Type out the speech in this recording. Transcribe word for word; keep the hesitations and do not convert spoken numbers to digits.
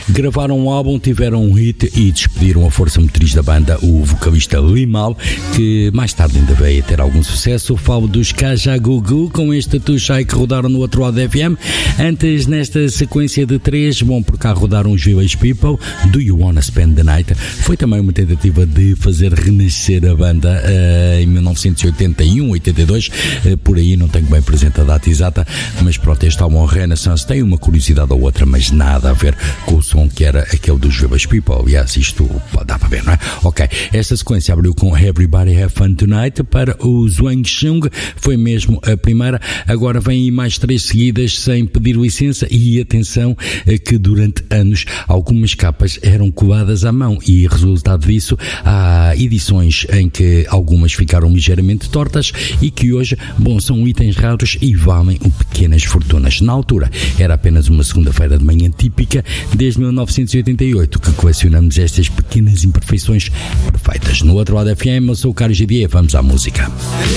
gravaram um álbum, tiveram um hit e despediram a força motriz da banda, o vocalista Limal, que mais tarde ainda veio a ter algum sucesso. Falo dos Kajagoogoo com este Tushai que rodaram no outro lado da F M. Antes, nesta sequência de três, bom, por cá rodaram os Village People, Do You Wanna Spend the Night. Foi também uma tentativa de fazer renascer a banda uh, em mil novecentos e oitenta e um, oitenta e dois, uh, por aí não tenho bem presente a data exata, mas pronto, este álbum Renaissance tem uma curiosidade ou outra, mas nada a ver com o som que era aquele dos Village People. Aliás, isto dá para ver, não é? Ok, esta sequência abriu com Everybody Have Fun Tonight para o Zhuang Xiong, foi mesmo a primeira. Agora vem mais três seguidas sem pedir licença e atenção que durante anos algumas capas eram coladas à mão e resultado disso há edições em que algumas ficaram ligeiramente tortas e que hoje, bom, são itens raros e valem pequenas fortunas. Na altura era apenas uma segunda-feira de manhã típica desde mil novecentos e oitenta e oito que colecionamos estas pequenas imperfeições perfeitas. No outro lado da F M, eu sou o Carlos G D E, vamos à música.